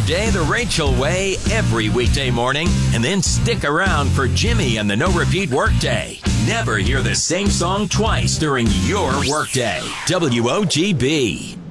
day the Rachel way every weekday morning, and then stick around for Jimmy and the No Repeat Workday. Never hear the same song twice during your workday. WOGB.